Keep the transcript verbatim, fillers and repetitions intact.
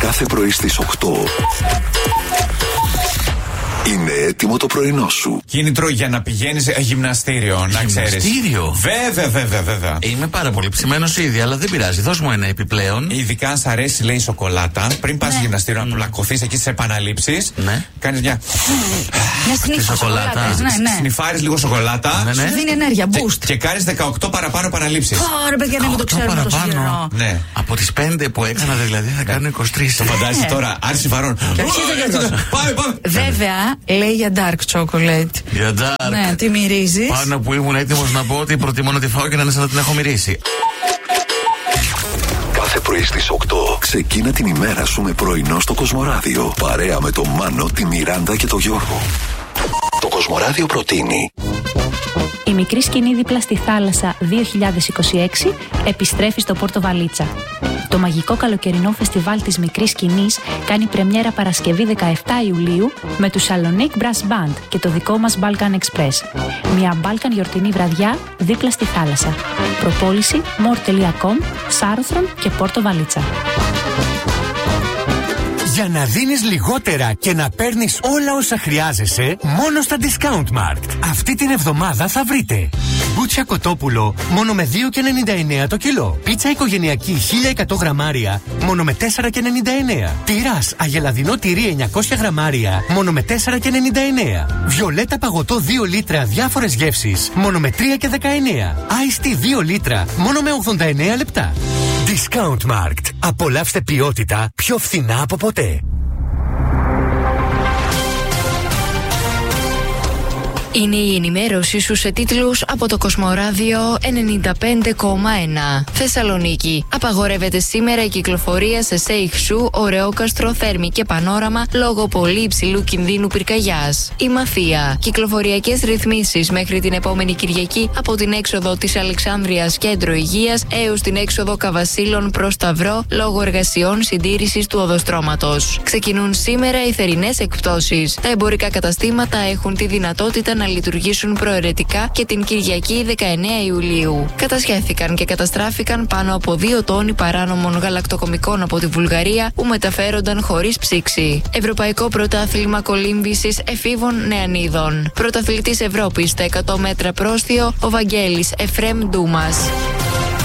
Κάθε πρωί στις οκτώ. Είναι έτοιμο το πρωινό σου. Κίνητρο για να πηγαίνεις γυμναστήριο, να ξέρεις. Γυμναστήριο. Βέβαια, βέβαια, βέβαια. Είμαι πάρα πολύ ψημένος ήδη, αλλά δεν πειράζει. Δώσ' μου ένα επιπλέον. Ειδικά αν σ' αρέσει, λέει, η σοκολάτα. Πριν πας Ναι. γυμναστήριο, να πουλακωθείς εκεί στις επαναλήψεις. Ναι. Κάνεις μια. Μια σνίφα σοκολάτα. σοκολάτας, ναι, ναι. Σνιφάρεις λίγο σοκολάτα. Ναι, ναι. Σου δίνει ενέργεια, boost. Και κάνεις δεκαοκτώ παραπάνω επαναλήψεις. Ωραία, παιδιά, να μην το ξέρουμε τόσο καιρό. Ναι. Από τις πέντε που έκανα δηλαδή θα κάνω είκοσι τρεις. Το φαντάζεσαι τώρα, άρση βαρών. Πάμε, πάμε. Βέβαια, λέει για dark chocolate. Για dark. Ναι, τι μυρίζεις. Πάνω που ήμουν έτοιμος να πω ότι προτιμώ να τη φάω και να είναι σαν να την έχω μυρίσει. Κάθε πρωί στις οκτώ ξεκίνα την ημέρα σου με πρωινό στο Κοσμοράδιο. Παρέα με τον Μάνο, τη Μιράντα και τον Γιώργο. Το Κοσμοράδιο προτείνει. Η μικρή σκηνή δίπλα στη θάλασσα δύο χιλιάδες είκοσι έξι επιστρέφει στο Πόρτο Βαλίτσα. Το μαγικό καλοκαιρινό φεστιβάλ της μικρής σκηνής κάνει πρεμιέρα Παρασκευή δεκαεφτά Ιουλίου με του Salonique Brass Band και το δικό μας Balkan Express. Μια Balkan γιορτινή βραδιά δίπλα στη θάλασσα. Προπόληση more τελεία com, Σάρωθρον και Πόρτο Βαλίτσα. Για να δίνεις λιγότερα και να παίρνεις όλα όσα χρειάζεσαι, μόνο στα Discount Markt. Αυτή την εβδομάδα θα βρείτε μπούτσια κοτόπουλο μόνο με δύο και ενενήντα εννέα το κιλό. Πίτσα οικογενειακή χίλια εκατό γραμμάρια μόνο με τέσσερα και ενενήντα εννέα. Τυράς αγελαδινό τυρί εννιακόσια γραμμάρια μόνο με τέσσερα και ενενήντα εννέα. Βιολέτα παγωτό δύο λίτρα διάφορες γεύσεις μόνο με τρία και δεκαεννέα. Ice Tea δύο λίτρα μόνο με ογδόντα εννέα λεπτά. Discount Markt. Απολαύστε ποιότητα πιο φθηνά από ποτέ. Είναι η ενημέρωση σου σε τίτλους από το Κοσμοράδιο ενενήντα πέντε κόμμα ένα. Θεσσαλονίκη. Απαγορεύεται σήμερα η κυκλοφορία σε Σέιχσου, Ωρεόκαστρο, Θέρμη και Πανόραμα λόγω πολύ υψηλού κινδύνου πυρκαγιάς. Η Μαθία. Κυκλοφοριακές ρυθμίσεις μέχρι την επόμενη Κυριακή από την έξοδο της Αλεξάνδρειας Κέντρο Υγείας έως την έξοδο Καβασίλων προς Σταυρό λόγω εργασιών συντήρησης του οδοστρώματος. Ξεκινούν σήμερα οι θερινές εκπτώσεις. Τα εμπορικά καταστήματα έχουν τη δυνατότητα να λειτουργήσουν προαιρετικά και την Κυριακή δεκαεννέα Ιουλίου. Κατασχέθηκαν και καταστράφηκαν πάνω από δύο τόνοι παράνομων γαλακτοκομικών από τη Βουλγαρία που μεταφέρονταν χωρίς ψήξη. Ευρωπαϊκό Πρωτάθλημα Κολύμβησης Εφήβων Νεανίδων. Πρωταθλητής Ευρώπης στα εκατό μέτρα πρόστιο ο Βαγγέλης Εφρέμ Ντούμας.